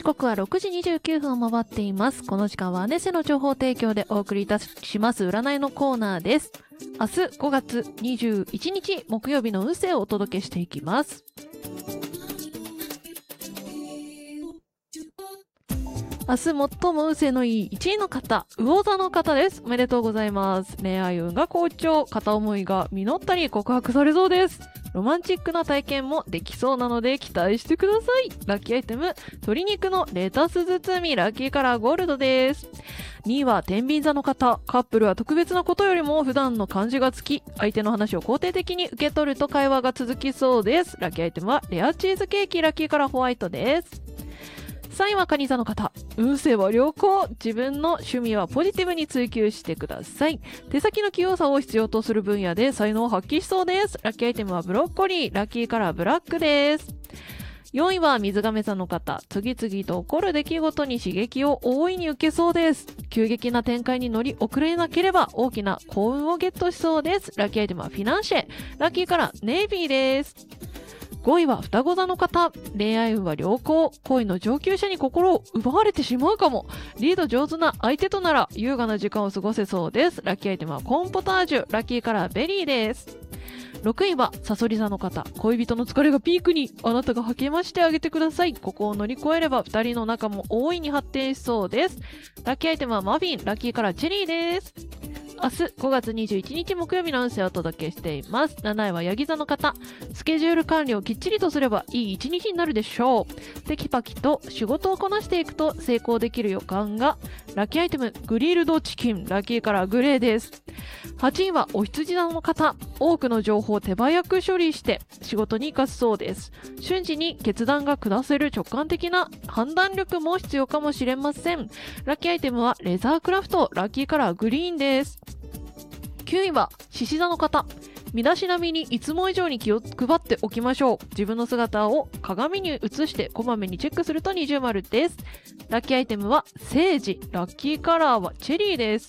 時刻は6時29分を回っています。この時間はネセの情報提供でお送りいたします占いのコーナーです。明日5月21日木曜日の運勢をお届けしていきます。明日最も運勢のいい1位の方、魚座の方です。おめでとうございます。恋愛運が好調、片思いが実ったり告白されそうです。ロマンチックな体験もできそうなので期待してください。ラッキーアイテム、鶏肉のレタス包み、ラッキーカラーゴールドです。2位は天秤座の方、カップルは特別なことよりも普段の感じがつき、相手の話を肯定的に受け取ると会話が続きそうです。ラッキーアイテムはレアチーズケーキ、ラッキーカラーホワイトです。3位は蟹座の方、運勢は良好、自分の趣味はポジティブに追求してください。手先の器用さを必要とする分野で才能を発揮しそうです。ラッキーアイテムはブロッコリー、ラッキーカラーブラックです。4位は水亀座の方、次々と起こる出来事に刺激を大いに受けそうです。急激な展開に乗り遅れなければ大きな幸運をゲットしそうです。ラッキーアイテムはフィナンシェ、ラッキーカラーネイビーです。5位は双子座の方、恋愛運は良好、恋の上級者に心を奪われてしまうかも。リード上手な相手となら優雅な時間を過ごせそうです。ラッキーアイテムはコーンポタージュ、ラッキーカラーベリーです。6位はサソリ座の方、恋人の疲れがピークに、あなたが励ましてあげてください。ここを乗り越えれば2人の仲も大いに発展しそうです。ラッキーアイテムはマフィン、ラッキーカラーチェリーです。明日5月21日木曜日の運勢をお届けしています。7位はヤギ座の方、スケジュール管理をきっちりとすればいい一日になるでしょう。テキパキと仕事をこなしていくと成功できる予感が。ラッキーアイテムグリルドチキン、ラッキーカラーグレーです。8位はお羊座の方、多くの情報を手早く処理して仕事に生かすそうです。瞬時に決断が下せる直感的な判断力も必要かもしれません。ラッキーアイテムはレザークラフト、ラッキーカラーグリーンです。9位は獅子座の方、身だしなみにいつも以上に気を配っておきましょう。自分の姿を鏡に映してこまめにチェックすると二重丸です。ラッキーアイテムはセージ、ラッキーカラーはチェリーです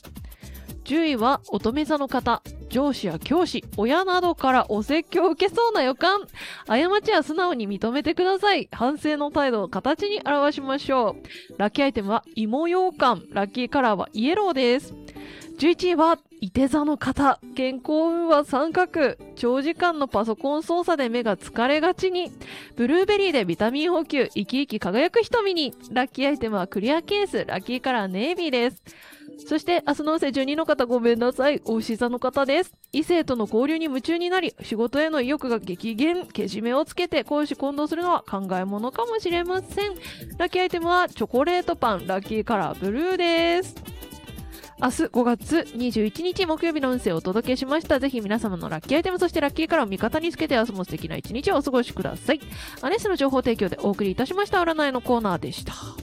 。10位は乙女座の方、上司や教師、親などからお説教を受けそうな予感。過ちは素直に認めてください。反省の態度を形に表しましょう。ラッキーアイテムは芋羊羹、ラッキーカラーはイエローです。11位は射手座の方、健康運は三角、長時間のパソコン操作で目が疲れがちに、ブルーベリーでビタミン補給、生き生き輝く瞳に。ラッキーアイテムはクリアケース、ラッキーカラーネイビーです。そして明日の運勢12の方、ごめんなさい、お牛座の方です。異性との交流に夢中になり、仕事への意欲が激減、けじめをつけて公私混同するのは考えものかもしれません。ラッキーアイテムはチョコレートパン、ラッキーカラーブルーです。明日5月21日木曜日の運勢をお届けしました。ぜひ皆様のラッキーアイテム、そしてラッキーカラーを味方につけて明日も素敵な一日をお過ごしください。アネスの情報提供でお送りいたしました占いのコーナーでした。